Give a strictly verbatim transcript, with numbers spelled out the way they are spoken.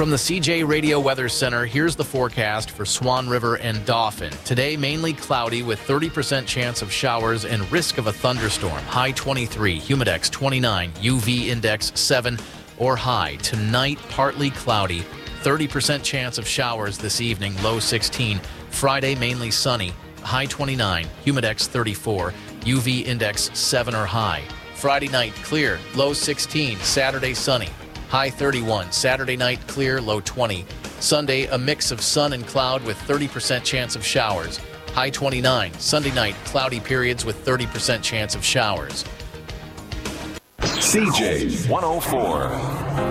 From the C J Radio Weather Center, here's the forecast for Swan River and Dauphin. Today, mainly cloudy with thirty percent chance of showers and risk of a thunderstorm. High twenty-three, humidex twenty-nine, U V index seven or high. Tonight, partly cloudy, thirty percent chance of showers this evening, low sixteen. Friday, mainly sunny, high twenty-nine, humidex thirty-four, U V index seven or high. Friday night, clear, low sixteen. Saturday, sunny, high thirty-one. Saturday night, clear, low twenty. Sunday, a mix of sun and cloud with thirty percent chance of showers. High twenty-nine. Sunday night, cloudy periods with thirty percent chance of showers. C J one oh four.